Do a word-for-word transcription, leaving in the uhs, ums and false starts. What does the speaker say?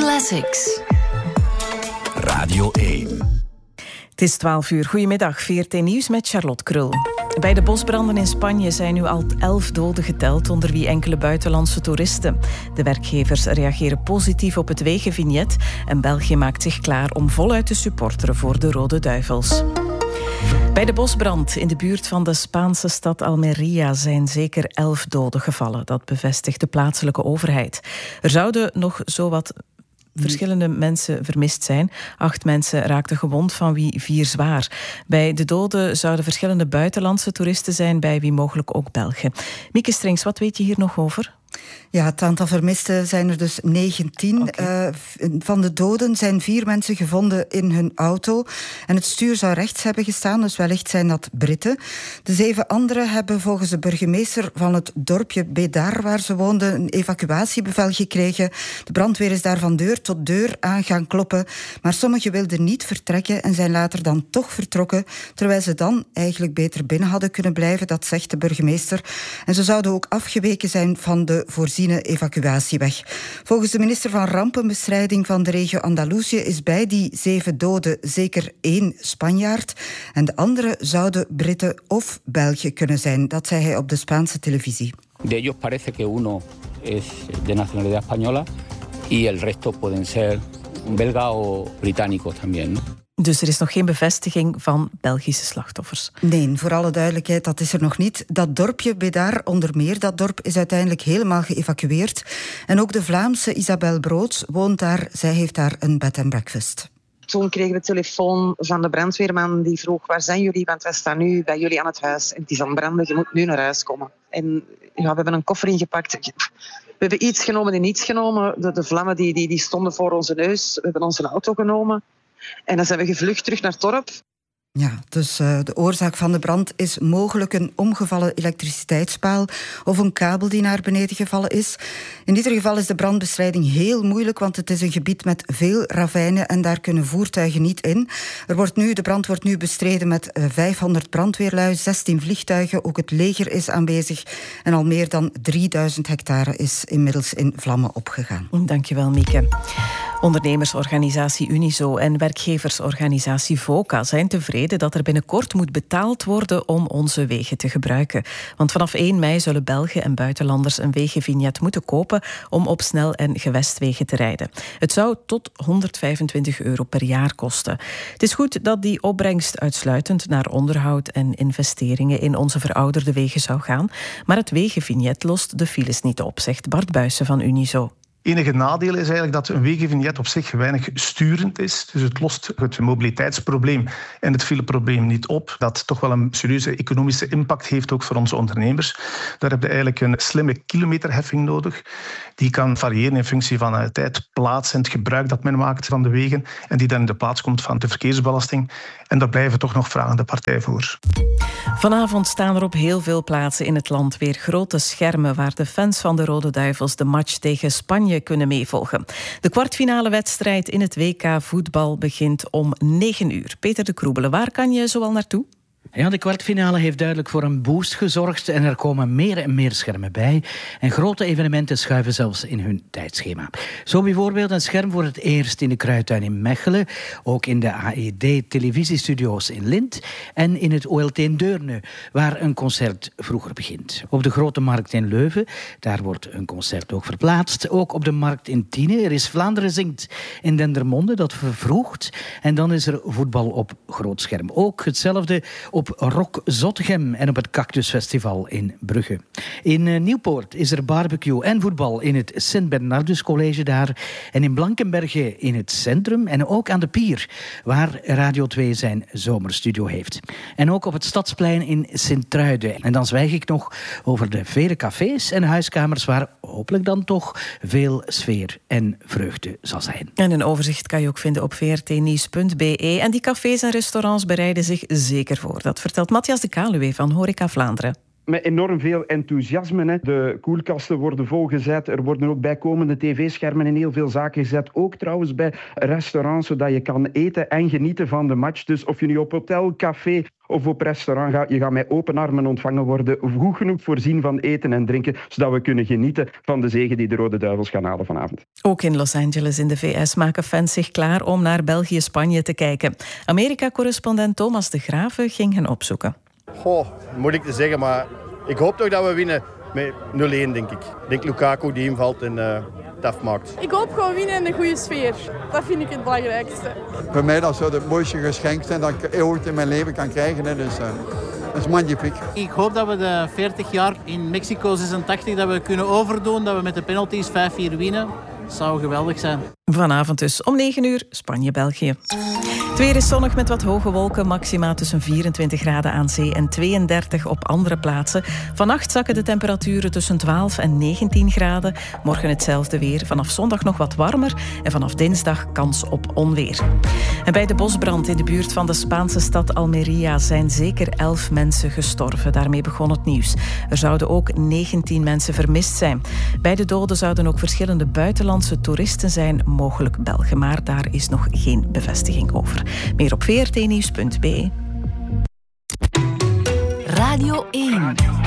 Classics. Radio één. Het is twaalf uur. Goedemiddag, V R T Nieuws met Charlotte Krul. Bij de bosbranden in Spanje zijn nu al elf doden geteld, onder wie enkele buitenlandse toeristen. De werkgevers reageren positief op het wegenvignet en België maakt zich klaar om voluit te supporteren voor de Rode Duivels. Bij de bosbrand in de buurt van de Spaanse stad Almería zijn zeker elf doden gevallen. Dat bevestigt de plaatselijke overheid. Er zouden nog zowat verschillende mensen vermist zijn. Acht mensen raakten gewond, van wie vier zwaar. Bij de doden zouden verschillende buitenlandse toeristen zijn, bij wie mogelijk ook Belgen. Mieke Strings, wat weet je hier nog over? Ja, het aantal vermisten zijn er dus negentien. Okay. Uh, van de doden zijn vier mensen gevonden in hun auto. En het stuur zou rechts hebben gestaan, dus wellicht zijn dat Britten. De zeven anderen hebben volgens de burgemeester van het dorpje Bedar, waar ze woonden, een evacuatiebevel gekregen. De brandweer is daar van deur tot deur aan gaan kloppen. Maar sommigen wilden niet vertrekken en zijn later dan toch vertrokken, terwijl ze dan eigenlijk beter binnen hadden kunnen blijven, dat zegt de burgemeester. En ze zouden ook afgeweken zijn van de voorziene evacuatieweg. Volgens de minister van Rampenbestrijding van de regio Andalusië is bij die zeven doden zeker één Spanjaard. En de andere zouden Britten of Belgen kunnen zijn. Dat zei hij op de Spaanse televisie. De ellos parece que uno es de nacionalidad española y el resto pueden ser belga o británicos también. Dus er is nog geen bevestiging van Belgische slachtoffers? Nee, voor alle duidelijkheid, dat is er nog niet. Dat dorpje Bedar, onder meer, dat dorp is uiteindelijk helemaal geëvacueerd. En ook de Vlaamse Isabel Broods woont daar. Zij heeft daar een bed and breakfast. Toen kregen we telefoon van de brandweerman die vroeg: waar zijn jullie? Want wij staan nu bij jullie aan het huis. En het is aan het branden, je moet nu naar huis komen. En ja, we hebben een koffer ingepakt. We hebben iets genomen en niets genomen. De, de vlammen die, die, die stonden voor onze neus. We hebben onze auto genomen. En dan zijn we gevlucht terug naar het dorp. Ja, dus uh, de oorzaak van de brand is mogelijk een omgevallen elektriciteitspaal of een kabel die naar beneden gevallen is. In ieder geval is de brandbestrijding heel moeilijk, want het is een gebied met veel ravijnen en daar kunnen voertuigen niet in. Er wordt nu, de brand wordt nu bestreden met uh, vijfhonderd brandweerlui, zestien vliegtuigen, ook het leger is aanwezig en al meer dan drieduizend hectare is inmiddels in vlammen opgegaan. Dankjewel, Mieke. Ondernemersorganisatie Unizo en werkgeversorganisatie VOCA zijn tevreden dat er binnenkort moet betaald worden om onze wegen te gebruiken. Want vanaf één mei zullen Belgen en buitenlanders een wegenvignet moeten kopen om op snel- en gewestwegen te rijden. Het zou tot honderdvijfentwintig euro per jaar kosten. Het is goed dat die opbrengst uitsluitend naar onderhoud en investeringen in onze verouderde wegen zou gaan, maar het wegenvignet lost de files niet op, zegt Bart Buijsen van Unizo. Het enige nadeel is eigenlijk dat een wegenvignet op zich weinig sturend is. Dus het lost het mobiliteitsprobleem en het fileprobleem niet op. Dat toch wel een serieuze economische impact heeft ook voor onze ondernemers. Daar heb je eigenlijk een slimme kilometerheffing nodig. Die kan variëren in functie van de tijd, plaats en het gebruik dat men maakt van de wegen. En die dan in de plaats komt van de verkeersbelasting. En daar blijven toch nog vragende partij voor. Vanavond staan er op heel veel plaatsen in het land weer grote schermen waar de fans van de Rode Duivels de match tegen Spanje kunnen meevolgen. De kwartfinale wedstrijd in het W K voetbal begint om negen uur. Peter de Kroebelen, waar kan je zoal naartoe? Ja, de kwartfinale heeft duidelijk voor een boost gezorgd en er komen meer en meer schermen bij. En grote evenementen schuiven zelfs in hun tijdschema. Zo bijvoorbeeld een scherm voor het eerst in de Kruidtuin in Mechelen, ook in de A E D-televisiestudio's in Lint en in het O L T in Deurne, waar een concert vroeger begint. Op de Grote Markt in Leuven, daar wordt een concert ook verplaatst. Ook op de Markt in Tiene, er is Vlaanderen zingt in Dendermonde, dat vervroegt. En dan is er voetbal op groot scherm. Ook hetzelfde op Rock Zottegem en op het Cactusfestival in Brugge. In uh, Nieuwpoort is er barbecue en voetbal in het Sint Bernardus College daar. En in Blankenberge in het centrum en ook aan de Pier, waar Radio twee zijn zomerstudio heeft. En ook op het Stadsplein in Sint-Truiden. En dan zwijg ik nog over de vele cafés en huiskamers waar hopelijk dan toch veel sfeer en vreugde zal zijn. En een overzicht kan je ook vinden op v r t nieuws punt b e. En die cafés en restaurants bereiden zich zeker voor. Dat vertelt Matthias de Kaluwe van Horeca Vlaanderen. met enorm veel enthousiasme. Hè. De koelkasten worden volgezet. Er worden ook bijkomende tv-schermen in heel veel zaken gezet. Ook trouwens bij restaurants, zodat je kan eten en genieten van de match. Dus of je nu op hotel, café of op restaurant gaat, je gaat met open armen ontvangen worden. Goed genoeg voorzien van eten en drinken, zodat we kunnen genieten van de zege die de Rode Duivels gaan halen vanavond. Ook in Los Angeles in de V S maken fans zich klaar om naar België-Spanje te kijken. Amerika-correspondent Thomas de Graeve ging hen opzoeken. Goh, moeilijk te zeggen, maar ik hoop toch dat we winnen met nul-een, denk ik. Ik denk Lukaku die invalt en uh, het afmaakt. Ik hoop gewoon winnen in een goede sfeer. Dat vind ik het belangrijkste. Voor mij dat zou het mooiste geschenk zijn dat ik ooit in mijn leven kan krijgen. Hè. Dus, uh, dat is magnifiek. Ik hoop dat we de veertig jaar in Mexico zesentachtig dat we kunnen overdoen, dat we met de penalties vijf vier winnen. Dat zou geweldig zijn. Vanavond dus om negen uur Spanje-België. Het weer is zonnig met wat hoge wolken, maxima tussen vierentwintig graden aan zee en tweeëndertig op andere plaatsen. Vannacht zakken de temperaturen tussen twaalf en negentien graden. Morgen hetzelfde weer, vanaf zondag nog wat warmer en vanaf dinsdag kans op onweer. En bij de bosbrand in de buurt van de Spaanse stad Almería zijn zeker elf mensen gestorven. Daarmee begon het nieuws. Er zouden ook negentien mensen vermist zijn. Bij de doden zouden ook verschillende buitenlandse toeristen zijn, mogelijk Belgen, maar daar is nog geen bevestiging over. Meer op v r t nieuws punt b e. Radio één.